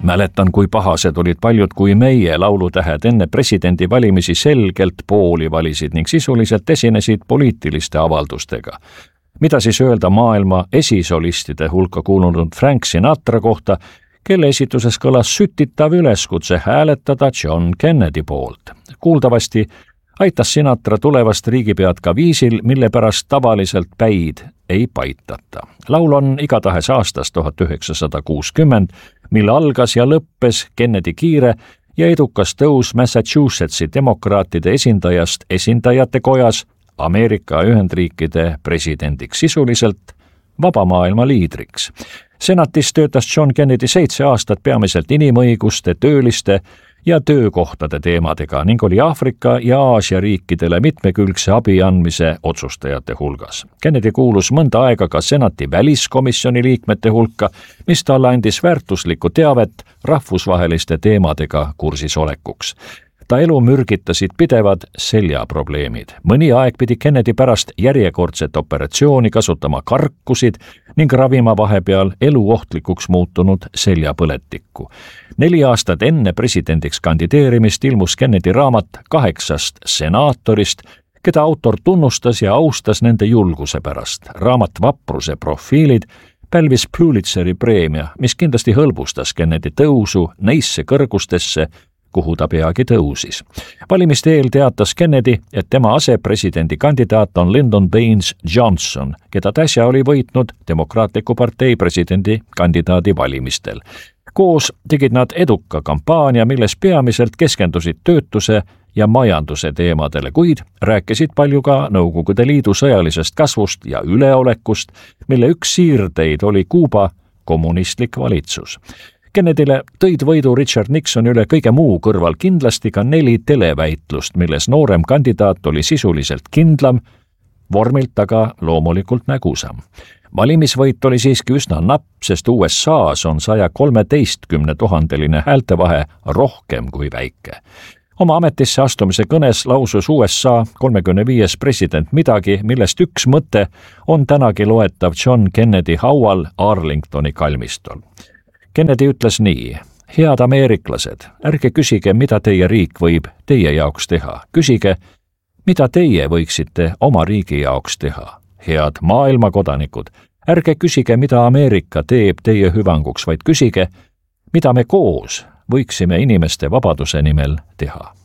Mäletan, kui pahased olid paljud, kui meie laulutähed enne presidendivalimisi selgelt pooli valisid ning sisuliselt esinesid poliitiliste avaldustega. Mida siis öelda maailma esisolistide hulka kuulunud Frank Sinatra kohta, kelle esituses kõlas sütitav üleskutse hääletada John Kennedy poolt. Kuuldavasti aitas Sinatra tulevast riigipead ka viisil, mille pärast tavaliselt päid ei paitata. Laul on igatahes aastast 1960, mille algas ja lõppes Kennedy kiire ja edukas tõus Massachusettsi demokraatide esindajast esindajate kojas Ameerika Ühendriikide presidendiks, sisuliselt vaba maailma liidriks. Senatis töötas John Kennedy 7 aastat peamiselt inimõiguste, tööliste ja töökohtade teemadega ning oli Aafrika ja Aasia riikidele mitmekülgse abi andmise otsustajate hulgas. Kennedy kuulus mõnda aega ka senati väliskomisjoni liikmete hulka, mis talle andis väärtuslikku teavet rahvusvaheliste teemadega kursis olekuks. Ta elu mürgitasid pidevad seljaprobleemid. Mõni aeg pidi Kennedy pärast järjekordset operatsiooni kasutama karkusid ning ravima vahepeal eluohtlikuks muutunud seljapõletikku. 4 aastat enne presidendiks kandideerimist ilmus Kennedy raamat 8 senaatorist, keda autor tunnustas ja austas nende julguse pärast. Raamat Vapruse profiilid pälvis Pulitzeri preemia, mis kindlasti hõlbustas Kennedy tõusu neisse kõrgustesse, kuhu ta peagi tõusis. Valimiste eel teatas Kennedy, et tema asepresidendi kandidaat on Lyndon Baines Johnson, keda täsja oli võitnud Demokraatliku partei presidendi kandidaadi valimistel. Koos tegid nad eduka kampaania, milles peamiselt keskendusid töötuse ja majanduse teemadele, kuid rääkisid palju ka Nõukogude Liidu sõjalisest kasvust ja üleolekust, mille üks siirdeid oli Kuuba kommunistlik valitsus. Kennedyle tõid võidu Richard Nixoni üle kõige muu kõrval kindlasti ka 4 televäitlust, milles noorem kandidaat oli sisuliselt kindlam, vormilt aga loomulikult nägusam. Valimisvõit oli siiski üsna napp, sest USA's on 113 000 häältevahe rohkem kui väike. Oma ametisse astumise kõnes lausus USA 35. president midagi, millest üks mõte on tänagi loetav John Kennedy haual Arlingtoni kalmistul. Kennedy ütles nii: head ameeriklased, ärge küsige, mida teie riik võib teie jaoks teha. Küsige, mida teie võiksite oma riigi jaoks teha. Head maailmakodanikud, ärge küsige, mida Ameerika teeb teie hüvanguks, vaid küsige, mida me koos võiksime inimeste vabaduse nimel teha.